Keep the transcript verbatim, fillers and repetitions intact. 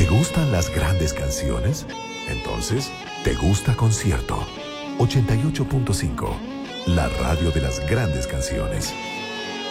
gustan las grandes canciones? Entonces, ¿te gusta Concierto? ochenta y ocho punto cinco, la radio de las grandes canciones.